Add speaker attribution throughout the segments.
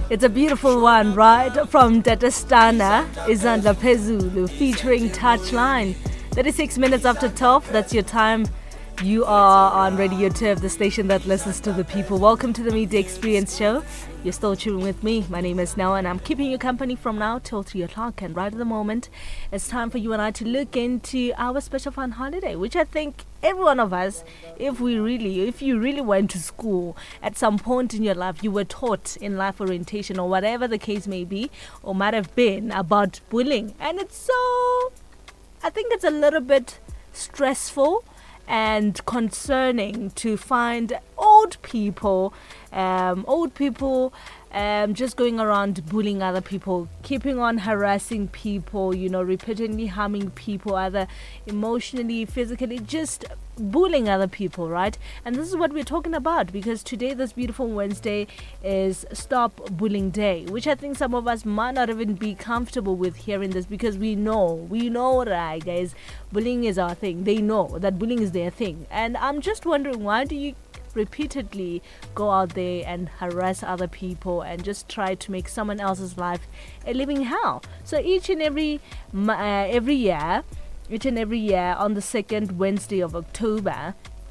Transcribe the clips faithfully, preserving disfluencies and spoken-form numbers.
Speaker 1: It's a beautiful one, right? From Tatastana, Izandla Pezulu, featuring Touchline. thirty-six minutes after twelve, that's your time. You are on Radio Turf, the station that listens to the people. Welcome to the Media Experience Show. You're still tuning with me. My name is Noah, and I'm keeping you company from now till three o'clock. And right at the moment, it's time for you and I to look into our special fun holiday, which I think every one of us, if we really, if you really went to school at some point in your life, you were taught in life orientation or whatever the case may be, or might have been, about bullying. And it's so, I think it's a little bit stressful and concerning to find old people, um, old people um, just going around bullying other people, keeping on harassing people, you know, repeatedly harming people, either emotionally, physically, just bullying other people, right? And this is what we're talking about, because today, this beautiful Wednesday, is Stop Bullying Day, which I think some of us might not even be comfortable with hearing this, because we know, we know, right, guys, bullying is our thing. They know that bullying is their thing. And I'm just wondering, why do you repeatedly go out there and harass other people and just try to make someone else's life a living hell? So each and every uh, every year, each and every year on the second Wednesday of October,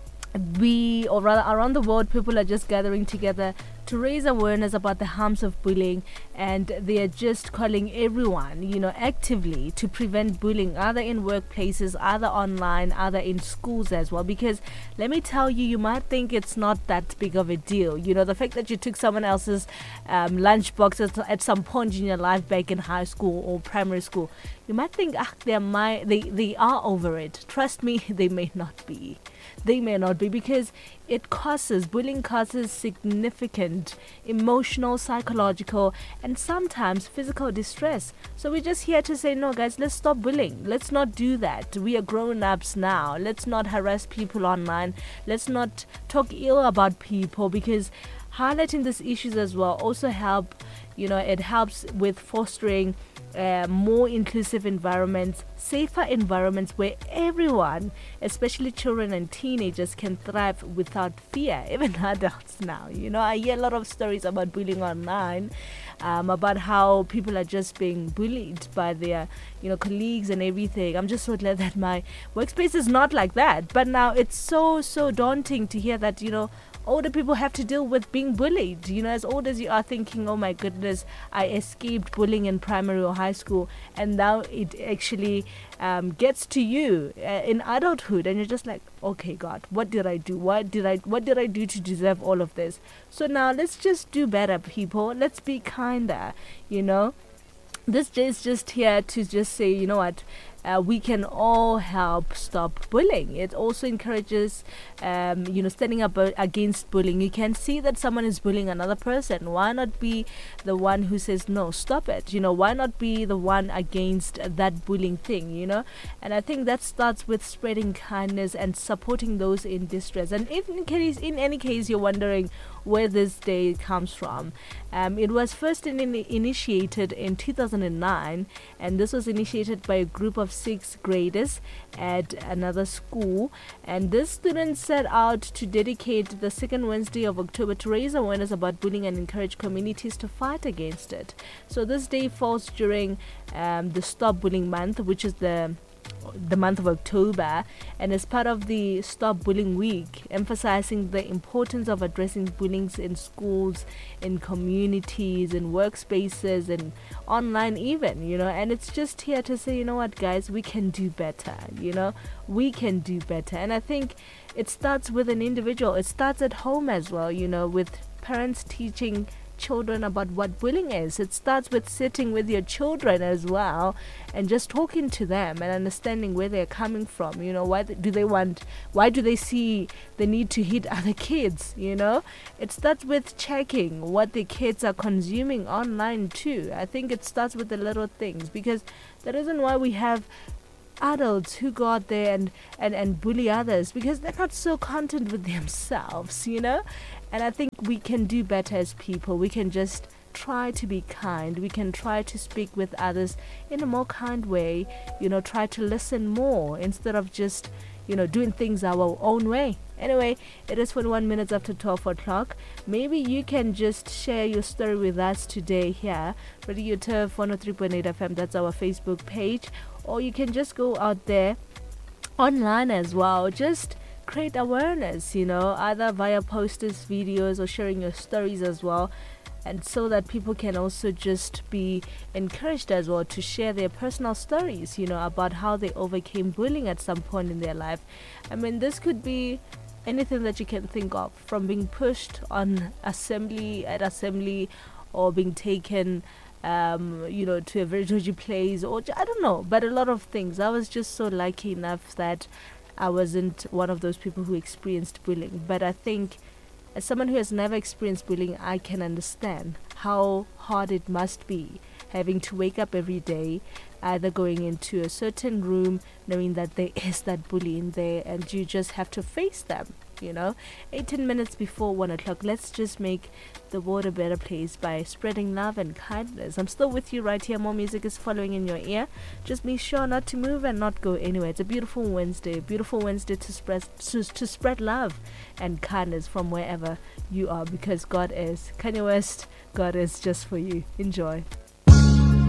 Speaker 1: we, or rather around the world, people are just gathering together to raise awareness about the harms of bullying, and they are just calling everyone, you know, actively to prevent bullying, either in workplaces, either online, either in schools as well. Because let me tell you, you might think it's not that big of a deal. You know, the fact that you took someone else's um, lunchbox at, at some point in your life back in high school or primary school, you might think, ah, they my they they are over it. Trust me, they may not be. They may not be, because it causes, bullying causes significant emotional, psychological, and sometimes physical distress. So we're just here to say, no, guys, let's stop bullying. Let's not do that. We are grown-ups now. Let's not harass people online. Let's not talk ill about people, because highlighting these issues as well also help, you know, it helps with fostering Uh, more inclusive environments, safer environments where everyone, especially children and teenagers, can thrive without fear. Even adults now, you know, I hear a lot of stories about bullying online, um, about how people are just being bullied by their, you know, colleagues and everything. I'm just so glad that my workspace is not like that. But now it's so, so daunting to hear that, you know, older people have to deal with being bullied. You know, as old as you are, thinking, oh my goodness, I escaped bullying in primary or high school, and now it actually um, gets to you uh, in adulthood, and you're just like, okay, God, what did I do? What did I what did I do to deserve all of this? So now let's just do better, people. Let's be kinder, you know. This day is just here to just say, you know what, uh, we can all help stop bullying. It also encourages, um, you know, standing up uh, against bullying. You can see that someone is bullying another person. Why not be the one who says, no, stop it? You know, why not be the one against that bullying thing, you know? And I think that starts with spreading kindness and supporting those in distress. And if in case, in any case, you're wondering where this day comes from, um, it was first in, in, initiated in two thousand nine, and this was initiated by a group of sixth graders at another school. And this students set out to dedicate the second Wednesday of October to raise awareness about bullying and encourage communities to fight against it. So this day falls during um, the Stop Bullying Month, which is the the month of October, and as part of the Stop Bullying Week, emphasizing the importance of addressing bullying in schools, in communities, in workspaces, and online even, you know. And it's just here to say, you know what, guys, we can do better, you know, we can do better. And I think it starts with an individual. It starts at home as well, you know, with parents teaching children about what bullying is. It starts with sitting with your children as well and just talking to them and understanding where they're coming from. You know, why do they want, why do they see the need to hit other kids? You know, it starts with checking what the kids are consuming online too. I think it starts with the little things, because the reason why we have adults who go out there and, and, and bully others, because they're not so content with themselves, you know. And I think we can do better as people. We can just try to be kind. We can try to speak with others in a more kind way, you know, try to listen more instead of just, you know, doing things our own way. Anyway, it is twenty-one minutes after twelve o'clock. Maybe you can just share your story with us today here. Radio Turf one oh three point eight F M, that's our Facebook page. Or you can just go out there online as well. Just create awareness, you know, either via posters, videos, or sharing your stories as well. And so that people can also just be encouraged as well to share their personal stories, you know, about how they overcame bullying at some point in their life. I mean, this could be anything that you can think of, from being pushed on assembly at assembly, or being taken um you know to a very dodgy place, or I don't know, but a lot of things. I was just so lucky enough that I wasn't one of those people who experienced bullying, but I think as someone who has never experienced bullying, I can understand how hard it must be having to wake up every day, either going into a certain room knowing that there is that bully in there, and you just have to face them, you know. eighteen minutes before one o'clock. Let's just make the world a better place by spreading love and kindness. I'm still with you right here. More music is following in your ear. Just be sure not to move and not go anywhere. It's a beautiful Wednesday, beautiful Wednesday to spread to, to spread love and kindness from wherever you are, because God is. Kanye West, God is just for you. Enjoy.